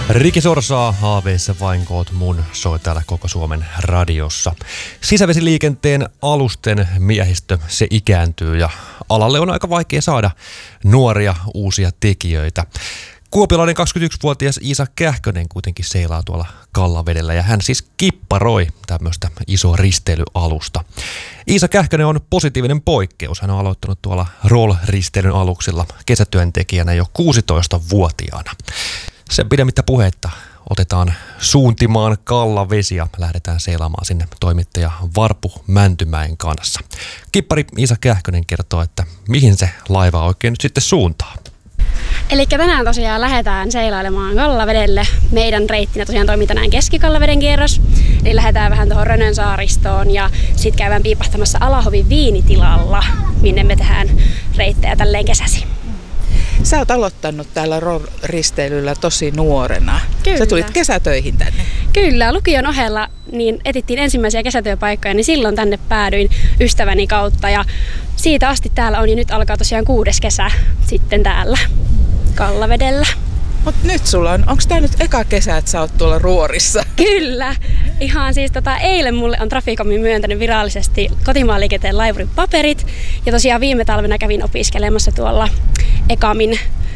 Riki Sorsaa haaveissa vain koot mun soi täällä koko Suomen radiossa. Sisävesiliikenteen alusten miehistö, se ikääntyy ja alalle on aika vaikea saada nuoria uusia tekijöitä. Kuopiolainen 21-vuotias Iisa Kähkönen kuitenkin seilaa tuolla Kallavedellä ja hän siis kipparoi tämmöistä isoa risteilyalusta. Iisa Kähkönen on positiivinen poikkeus. Hän on aloittanut tuolla roll-risteilyn aluksilla kesätyöntekijänä jo 16-vuotiaana. Sen pidemmittä puhetta otetaan suuntimaan Kallavesi ja lähdetään seilaamaan sinne toimittaja Varpu Mäntymäen kanssa. Kippari Iisa Kähkönen kertoo, että mihin se laiva oikein nyt sitten suuntaa. Eli tänään tosiaan lähdetään seilailemaan Kallavedelle. Meidän reittinä tosiaan toimii tänään Keski-Kallaveden kierros. Eli lähdetään vähän tuohon Rönön saaristoon ja sitten käydään piipahtamassa Alahovin viinitilalla, minne me tehdään reittejä tälleen kesäsi. Sä oot aloittanut täällä risteilyllä tosi nuorena. Kyllä. Sä tulit kesätöihin tänne. Kyllä, lukion ohella niin etittiin ensimmäisiä kesätyöpaikkoja, niin silloin tänne päädyin ystäväni kautta. Ja siitä asti täällä on ja nyt alkaa tosiaan 6. kesä sitten täällä Kallavedellä. Mut nyt sulla onks tää nyt eka kesä, että sä oot tuolla ruorissa? Kyllä. Ihan siis eilen mulle on Traficomi myöntänyt virallisesti kotimaan liikenteen laivurin paperit. Ja tosiaan viime talvena kävin opiskelemassa tuolla Ekamin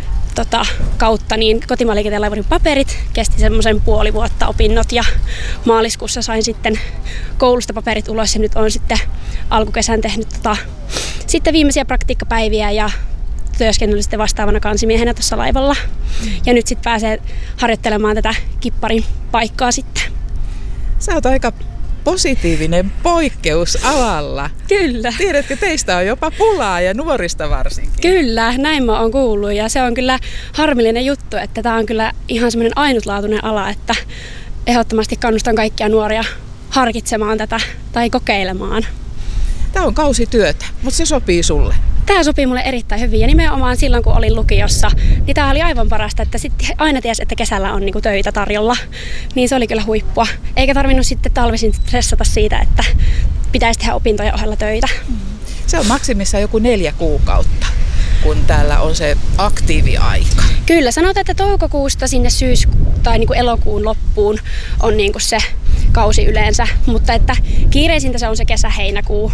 kautta niin kotimaan liikenteen laivurin paperit. Kesti semmoisen puoli vuotta opinnot ja maaliskuussa sain sitten koulusta paperit ulos ja nyt on sitten alkukesän tehnyt sitten viimeisiä praktiikkapäiviä ja työskennellyt sitten vastaavana kansimiehenä tuossa laivalla. Ja nyt sitten pääsee harjoittelemaan tätä kipparin paikkaa sitten. Sä oot aika positiivinen poikkeus alalla. Kyllä. Tiedätkö, teistä on jopa pulaa ja nuorista varsinkin. Kyllä, näin mä oon kuullut ja se on kyllä harmillinen juttu, että tää on kyllä ihan semmoinen ainutlaatuinen ala, että ehdottomasti kannustan kaikkia nuoria harkitsemaan tätä tai kokeilemaan. Tää on kausityötä, mutta se sopii sulle. Tämä sopii mulle erittäin hyvin ja nimenomaan silloin, kun olin lukiossa, niin tämä oli aivan parasta, että sitten aina tiesi, että kesällä on niinku töitä tarjolla. Niin se oli kyllä huippua. Eikä tarvinnut sitten talvisin stressata siitä, että pitäisi tehdä opintojen ohella töitä. Se on maksimissaan joku 4 kuukautta, kun täällä on se aktiiviaika. Kyllä, sanotaan, että toukokuusta sinne tai niinku elokuun loppuun on niinku se kausi yleensä, mutta että kiireisintä se on se kesä-heinäkuu.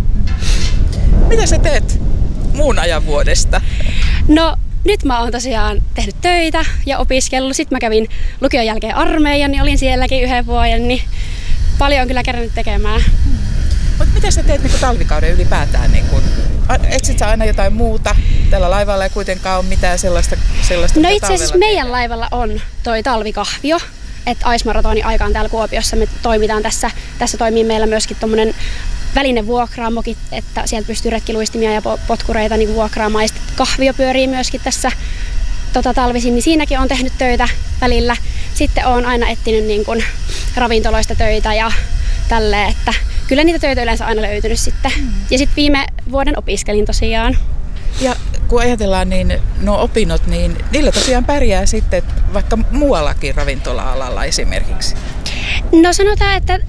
Mitä sä teet muun ajan vuodesta? No nyt mä oon tosiaan tehnyt töitä ja opiskellut. Sitten mä kävin lukion jälkeen armeijan, niin olin sielläkin 1 vuoden, niin paljon on kyllä kerännyt tekemään. Mutta mitä sä teet talvikauden ylipäätään? Etsit sä aina jotain muuta? Tällä laivalla ei kuitenkaan ole mitään sellaista No itse asiassa meidän laivalla on toi talvikahvio. Että Ice Marathonin aikaan täällä Kuopiossa me toimitaan tässä. Tässä toimii meillä myöskin tommonen välinevuokraamokin, että sieltä pystyy retkiluistimia ja potkureita niin vuokraamaan. Ja sitten kahvio pyörii myöskin tässä talvisin, niin siinäkin on tehnyt töitä välillä. Sitten olen aina etsinyt niin kun ravintoloista töitä ja tälleen, että kyllä niitä töitä yleensä aina löytynyt sitten. Ja sitten viime vuoden opiskelin tosiaan. Ja kun ajatellaan, niin nuo opinnot, niin niillä tosiaan pärjää sitten vaikka muuallakin ravintola-alalla esimerkiksi. No sanotaan, että